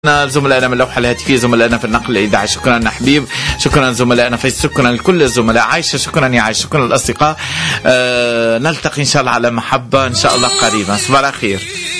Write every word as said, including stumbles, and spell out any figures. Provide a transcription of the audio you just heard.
زملائنا من اللوحة الهاتفية، زملائنا في النقل الإذاعي، شكرا حبيب، شكرا زملائنا في، شكرا لكل الزملاء. عايشة شكرا يا عايشة، شكرا الأصدقاء. أه نلتقي إن شاء الله على محبة إن شاء الله قريبا. صباح الخير.